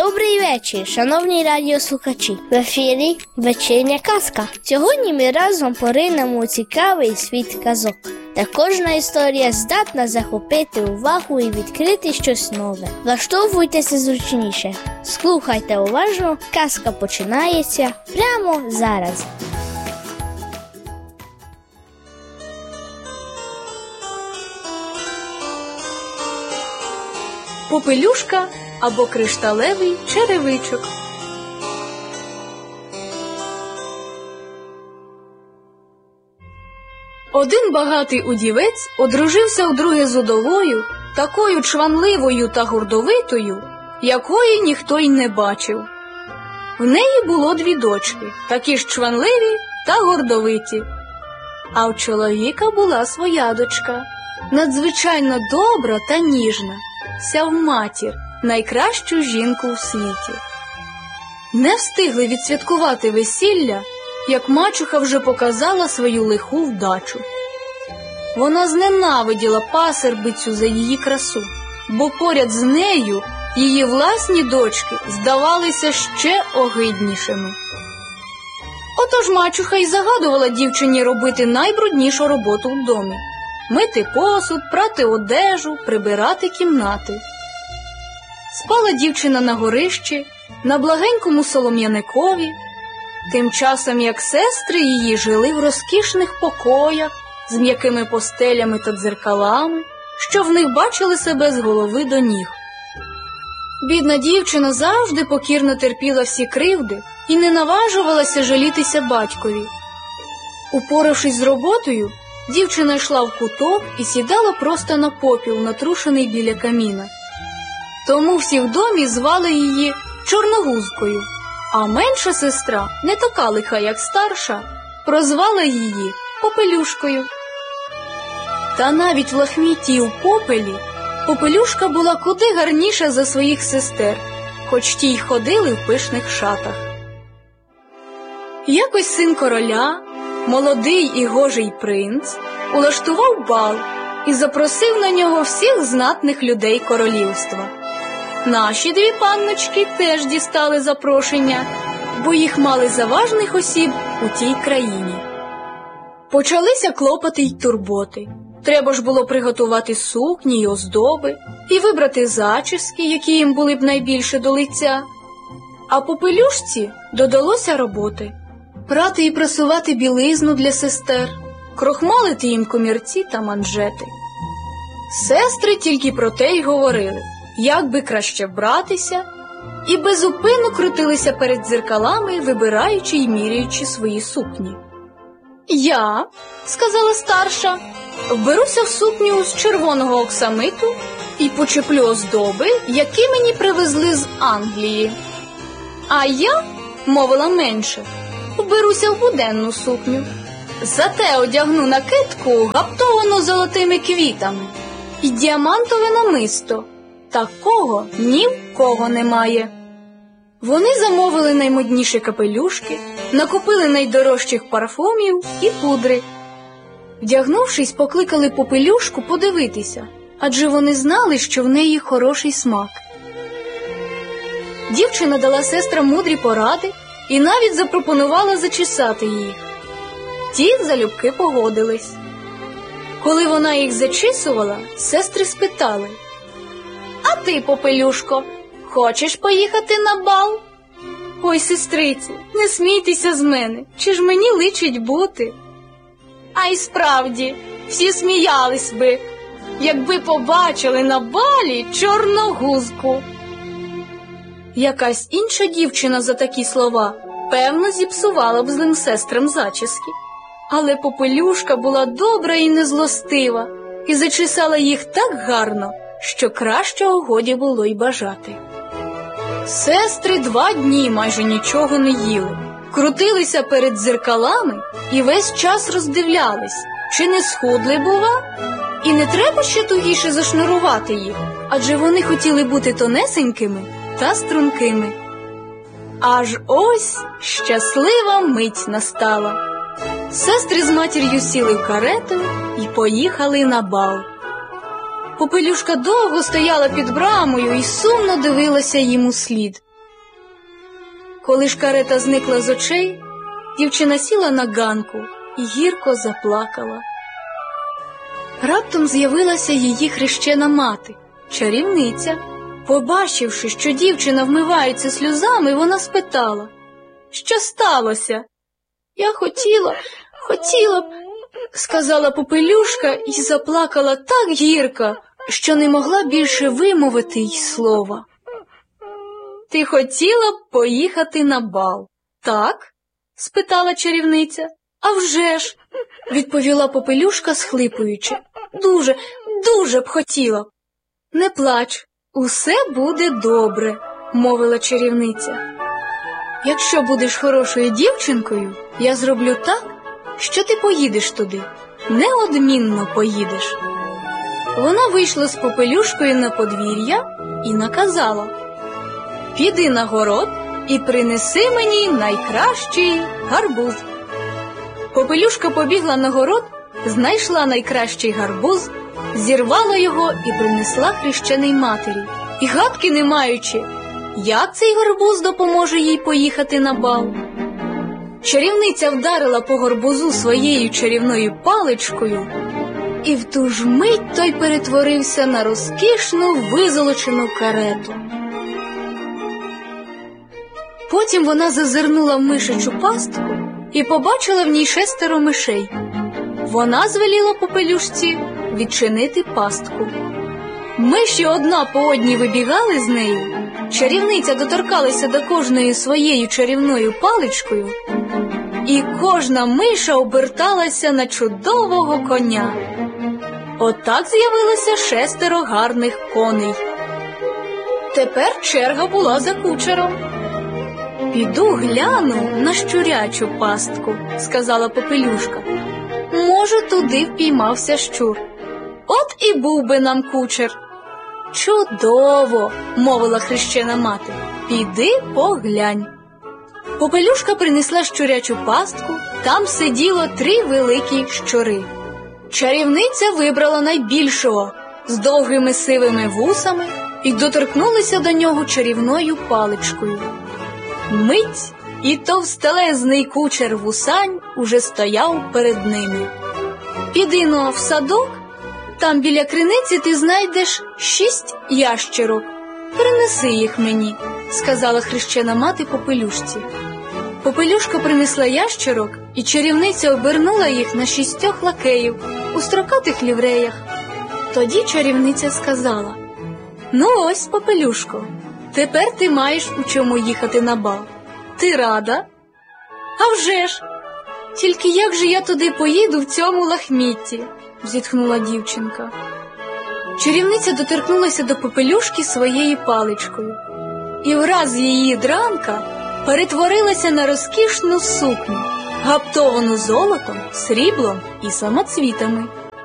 Добрий вечір, шановні радіослухачі. В ефірі вечірня казка. Сьогодні ми разом поринемо у цікавий світ казок, де кожна історія здатна захопити увагу і відкрити щось нове. Влаштовуйтеся зручніше, слухайте уважно, казка починається прямо зараз. Попелюшка або кришталевий черевичок. Один багатий удівець одружився вдруге з удовою, такою чванливою та гордовитою, якої ніхто й не бачив. В неї було 2 дочки, такі ж чванливі та гордовиті. А в чоловіка була своя дочка, надзвичайно добра та ніжна, ся в матір, найкращу жінку в світі. Не встигли відсвяткувати весілля, як мачуха вже показала свою лиху вдачу. Вона зненавиділа пасербицю за її красу, бо поряд з нею її власні дочки здавалися ще огиднішими. Отож мачуха й загадувала дівчині робити найбруднішу роботу в домі – мити посуд, прати одежу, прибирати кімнати. Спала дівчина на горищі, на благенькому солом'яникові, тим часом як сестри її жили в розкішних покоях з м'якими постелями та дзеркалами, що в них бачили себе з голови до ніг. Бідна дівчина завжди покірно терпіла всі кривди і не наважувалася жалітися батькові. Упоравшись з роботою, дівчина йшла в куток і сідала просто на попіл, натрушений біля каміна. Тому всі в домі звали її Чорногузкою, а менша сестра, не така лиха, як старша, прозвала її Попелюшкою. Та навіть в лахмітті й у попелі Попелюшка була куди гарніша за своїх сестер, хоч ті й ходили в пишних шатах. Якось син короля, молодий і гожий принц, улаштував бал і запросив на нього всіх знатних людей королівства. Наші 2 панночки теж дістали запрошення, бо їх мали за важних осіб у тій країні. Почалися клопоти й турботи. Треба ж було приготувати сукні й оздоби, і вибрати зачіски, які їм були б найбільше до лиця. А Попелюшці додалося роботи – прати і прасувати білизну для сестер, крохмалити їм комірці та манжети. Сестри тільки про те й говорили, як би краще вбратися, і безупинно крутилися перед дзеркалами, вибираючи й міряючи свої сукні. «Я, – сказала старша, – вберуся в сукню з червоного оксамиту і почеплю оздоби, які мені привезли з Англії. А я, – мовила менша, – вберуся в буденну сукню. Зате одягну накидку, гаптовану золотими квітами, і діамантове намисто. Такого ні в кого немає». Вони замовили наймодніші капелюшки, накупили найдорожчих парфумів і пудри. Вдягнувшись, покликали Попелюшку подивитися, адже вони знали, що в неї хороший смак. Дівчина дала сестрам мудрі поради і навіть запропонувала зачесати їх. Ті залюбки погодились. Коли вона їх зачісувала, сестри спитали: «А ти, Попелюшко, хочеш поїхати на бал?» «Ой, сестриці, не смійтеся з мене, чи ж мені личить бути?» А й справді, всі сміялись би, якби побачили на балі Чорногузку. Якась інша дівчина за такі слова, певно, зіпсувала б злим сестрам зачіски. Але Попелюшка була добра і незлостива, і зачесала їх так гарно, що кращого годі було й бажати. Сестри 2 дні майже нічого не їли, крутилися перед дзеркалами і весь час роздивлялись, чи не схудли, бува, і не треба ще тугіше зашнурувати їх, адже вони хотіли бути тонесенькими та стрункими. Аж ось щаслива мить настала. Сестри з матір'ю сіли в карету і поїхали на бал. Попелюшка довго стояла під брамою і сумно дивилася їм услід. Коли ж карета зникла з очей, дівчина сіла на ганку і гірко заплакала. Раптом з'явилася її хрещена мати, чарівниця. Побачивши, що дівчина вмивається сльозами, вона спитала: «Що сталося?» «Я хотіла б», – сказала Попелюшка і заплакала так гірко, що не могла більше вимовити й слова. «Ти хотіла б поїхати на бал, так?» – спитала чарівниця. «А вже ж!» – відповіла Попелюшка, схлипуючи. Дуже б хотіла б». «Не плач, усе буде добре», – мовила чарівниця. «Якщо будеш хорошою дівчинкою, я зроблю так, що ти поїдеш туди, неодмінно поїдеш». Вона вийшла з Попелюшкою на подвір'я і наказала: «Піди на город і принеси мені найкращий гарбуз». Попелюшка побігла на город, знайшла найкращий гарбуз, зірвала його і принесла хрещеній матері. І гадки не маючи, як цей гарбуз допоможе їй поїхати на бал. Чарівниця вдарила по гарбузу своєю чарівною паличкою, і в ту ж мить той перетворився на розкішну визолочену карету. Потім вона зазирнула в мишачу пастку і побачила в ній 6 мишей. Вона звеліла Попелюшці відчинити пастку. Миші одна по одній вибігали з нею, чарівниця доторкалася до кожної своєю чарівною паличкою, і кожна миша оберталася на чудового коня. Отак з'явилося 6 гарних коней. Тепер черга була за кучером. «Піду гляну на щурячу пастку», – сказала Попелюшка. «Може, туди впіймався щур. От і був би нам кучер». «Чудово!» – мовила хрещена мати. «Піди поглянь». Попелюшка принесла щурячу пастку, там сиділо 3 великі щури. Чарівниця вибрала найбільшого, з довгими сивими вусами, і доторкнулася до нього чарівною паличкою. Мить, і товстелезний кучер вусань уже стояв перед ними. «Піди-но в садок, там біля криниці ти знайдеш 6 ящерок. Принеси їх мені», – сказала хрещена мати Попелюшці. Попелюшка принесла ящерок, і чарівниця обернула їх на 6 лакеїв у строкатих лівреях. Тоді чарівниця сказала: «Ну ось, Попелюшко, тепер ти маєш у чому їхати на бал. Ти рада?» «А вже ж! Тільки як же я туди поїду в цьому лахмітті?» – зітхнула дівчинка. Чарівниця доторкнулася до Попелюшки своєю паличкою, і враз її дранка перетворилася на розкішну сукню, гаптовану золотом, сріблом і самоцвітами.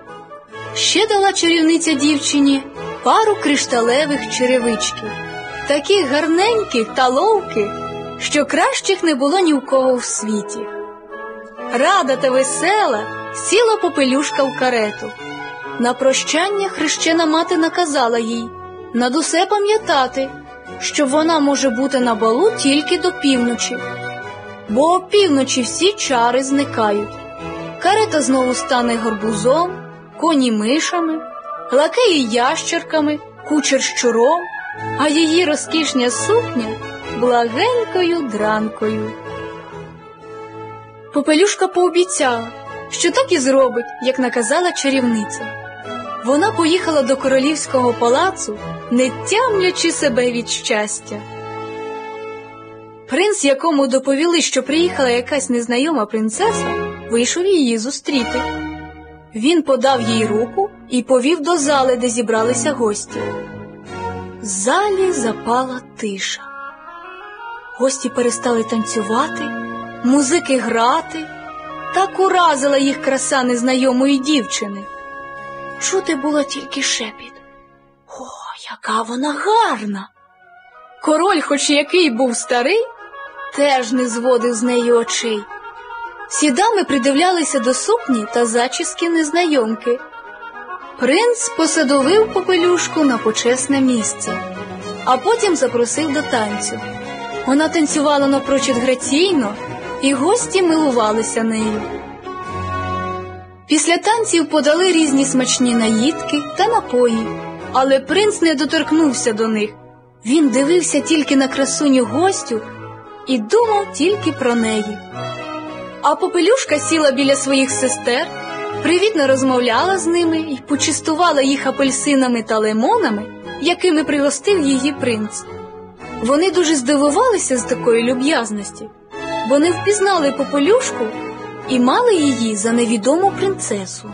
Ще дала чарівниця дівчині пару кришталевих черевичків, таких гарненьких та ловких, що кращих не було ні в кого в світі. Рада та весела сіла Попелюшка в карету. На прощання хрещена мати наказала їй над усе пам'ятати, що вона може бути на балу тільки до півночі, бо опівночі всі чари зникають. Карета знову стане гарбузом, коні мишами, лакеї ящерками, кучер щуром, а її розкішня сукня благенькою дранкою. Попелюшка пообіцяла, що так і зробить, як наказала чарівниця. Вона поїхала до королівського палацу, не тямлячи себе від щастя. Принц, якому доповіли, що приїхала якась незнайома принцеса, вийшов її зустріти. Він подав їй руку і повів до зали, де зібралися гості. В залі запала тиша. Гості перестали танцювати, музики грати. Так уразила їх краса незнайомої дівчини. Чути було тільки шепіт: «О, яка вона гарна!» Король, хоч який був старий, теж не зводив з неї очей. Всі дами придивлялися до сукні та зачіски незнайомки. Принц посадовив Попелюшку на почесне місце, а потім запросив до танцю. Вона танцювала напрочуд граційно, і гості милувалися нею. Після танців подали різні смачні наїдки та напої, але принц не доторкнувся до них. Він дивився тільки на красуню гостю і думав тільки про неї. А Попелюшка сіла біля своїх сестер, привітно розмовляла з ними і почастувала їх апельсинами та лимонами, якими пригостив її принц. Вони дуже здивувалися з такої люб'язності, бо не впізнали Попелюшку і мали її за невідому принцесу.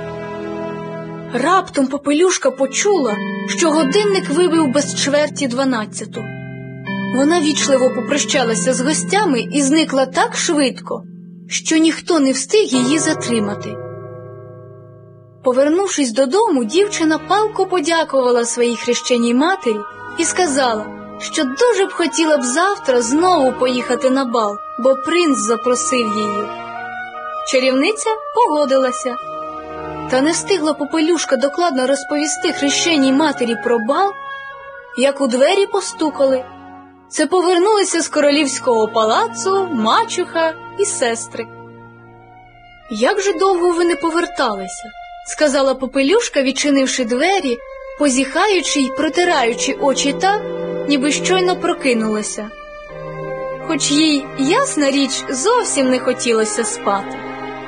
Раптом Попелюшка почула, що годинник вибив без чверті 12. Вона вічливо попрощалася з гостями і зникла так швидко, що ніхто не встиг її затримати. Повернувшись додому, дівчина палко подякувала своїй хрещеній матері і сказала, що дуже б хотіла б завтра знову поїхати на бал, бо принц запросив її. Чарівниця погодилася. Та не встигла Попелюшка докладно розповісти хрещеній матері про бал, як у двері постукали. Це повернулися з королівського палацу мачуха і сестри. «Як же довго ви не поверталися?» – сказала Попелюшка, відчинивши двері, позіхаючи й протираючи очі так, ніби щойно прокинулася. Хоч їй, ясна річ, зовсім не хотілося спати.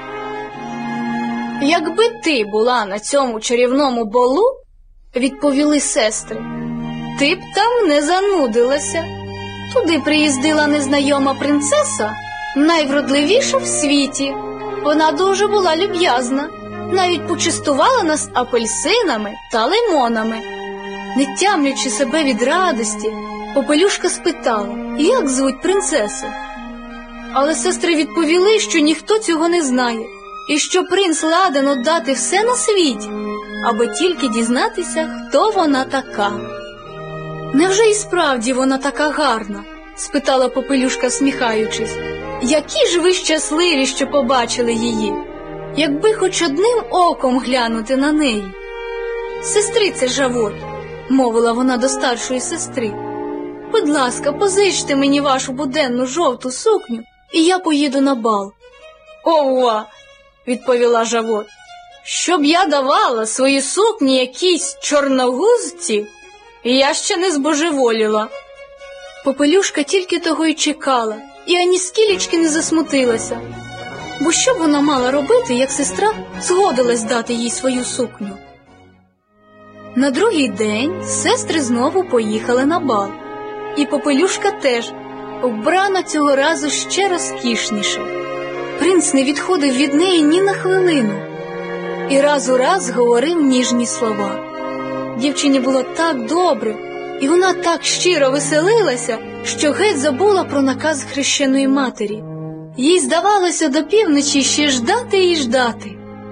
«Якби ти була на цьому чарівному балу, – відповіли сестри, – ти б там не занудилася. Туди приїздила незнайома принцеса, найвродливіша в світі. Вона дуже була люб'язна, навіть почастувала нас апельсинами та лимонами». Не тямлячи себе від радості, Попелюшка спитала, як звуть принцесу. Але сестри відповіли, що ніхто цього не знає, і що принц ладен отдати все на світі, аби тільки дізнатися, хто вона така. «Невже і справді вона така гарна?» – спитала Попелюшка, всміхаючись. «Які ж ви щасливі, що побачили її! Якби хоч одним оком глянути на неї!» «Сестрице Жавот», – мовила вона до старшої сестри, – «будь ласка, позичте мені вашу буденну жовту сукню, і я поїду на бал». «Ова!» – відповіла Жавот. «Щоб я давала свої сукні якійсь чорногузці, я ще не збожеволіла». Попелюшка тільки того й чекала, і ані скілечки не засмутилася. Бо що б вона мала робити, як сестра згодилась дати їй свою сукню? На другий день сестри знову поїхали на бал. І Попелюшка теж, вбрана цього разу ще розкішніше. Принц не відходив від неї ні на хвилину і раз у раз говорив ніжні слова. Дівчині було так добре, і вона так щиро веселилася, що геть забула про наказ хрещеної матері. Їй здавалося до півночі ще ждати і ждати.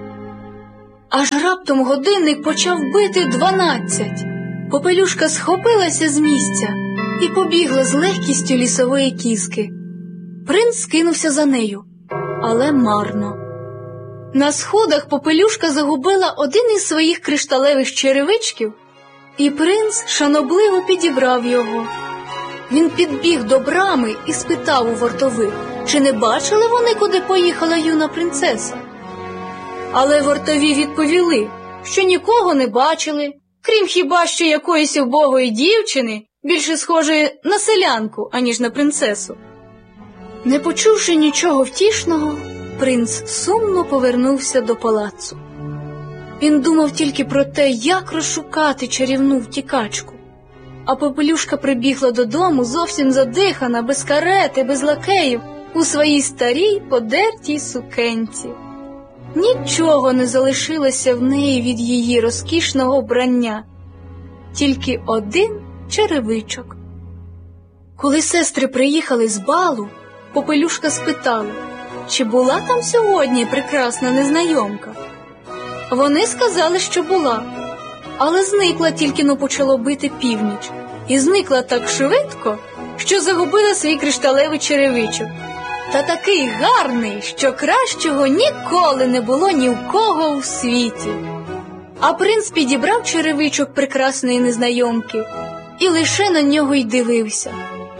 Аж раптом годинник почав бити 12. Попелюшка схопилася з місця і побігла з легкістю лісової кізки. Принц скинувся за нею, але марно. На сходах Попелюшка загубила один із своїх кришталевих черевичків, і принц шанобливо підібрав його. Він підбіг до брами і спитав у вартових, чи не бачили вони, куди поїхала юна принцеса. Але вартові відповіли, що нікого не бачили, крім хіба що якоїсь убогої дівчини, більше схожої на селянку, аніж на принцесу. Не почувши нічого втішного, принц сумно повернувся до палацу. Він думав тільки про те, як розшукати чарівну втікачку. А Попелюшка прибігла додому зовсім задихана, без карети, без лакеїв, у своїй старій подертій сукенці. Нічого не залишилося в неї від її розкішного вбрання, тільки один черевичок. Коли сестри приїхали з балу, Попелюшка спитала, чи була там сьогодні прекрасна незнайомка. Вони сказали, що була, але зникла тільки-но почало бити північ, і зникла так швидко, що загубила свій кришталевий черевичок. Та такий гарний, що кращого ніколи не було ні в кого у світі. А принц підібрав черевичок прекрасної незнайомки і лише на нього й дивився,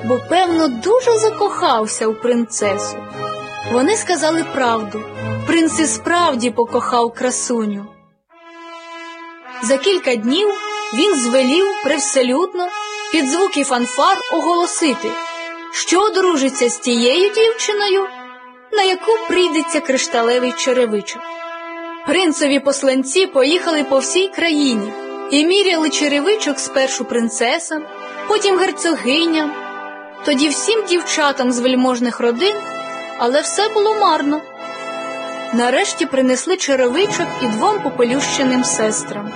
бо, певно, дуже закохався у принцесу. Вони сказали правду. Принц і справді покохав красуню. За кілька днів він звелів привселюдно під звуки фанфар оголосити, що одружиться з тією дівчиною, на яку прийдеться кришталевий черевичок. Принцеві посланці поїхали по всій країні і міряли черевичок спершу принцесам, потім герцогиням, тоді всім дівчатам з вельможних родин, але все було марно. Нарешті принесли черевичок і двом попелющеним сестрам.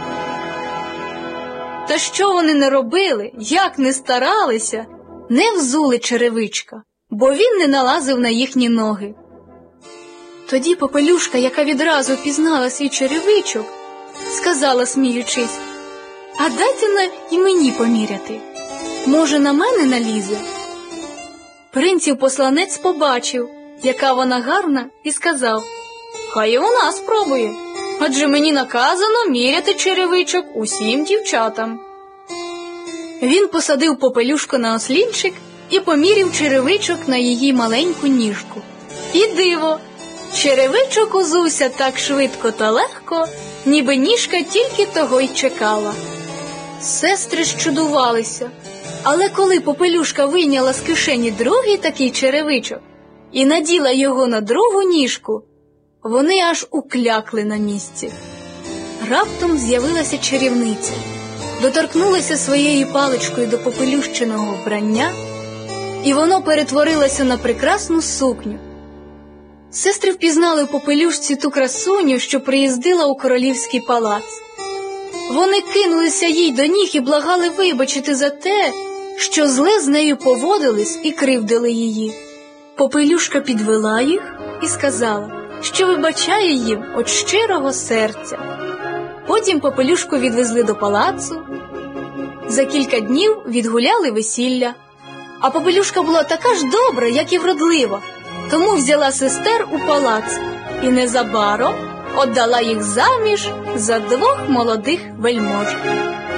Та що вони не робили, як не старалися, не взули черевичка, бо він не налазив на їхні ноги. Тоді попелюшка, яка відразу впізнала свій черевичок, сказала, сміючись: «А дайте і мені поміряти. Може, на мене налізе?» Принців посланець побачив, яка вона гарна, і сказав: «Хай і вона спробує, адже мені наказано міряти черевичок усім дівчатам». Він посадив попелюшку на ослінчик і поміряв черевичок на її маленьку ніжку. І диво! Черевичок узувся так швидко та легко, ніби ніжка тільки того й чекала. Сестри щудувалися, але коли попелюшка вийняла з кишені другий такий черевичок і наділа його на другу ніжку, вони аж уклякли на місці. Раптом з'явилася чарівниця, доторкнулася своєю паличкою до попелющеного вбрання, і воно перетворилося на прекрасну сукню. Сестри впізнали у попелюшці ту красуню, що приїздила у королівський палац. Вони кинулися їй до ніг і благали вибачити за те, що зле з нею поводились і кривдили її. Попелюшка підвела їх і сказала, що вибачає їм від щирого серця. Потім попелюшку відвезли до палацу. За кілька днів відгуляли весілля. А попелюшка була така ж добра, як і вродлива, тому взяла сестер у палац і незабаром віддала їх заміж за двох молодих вельмож.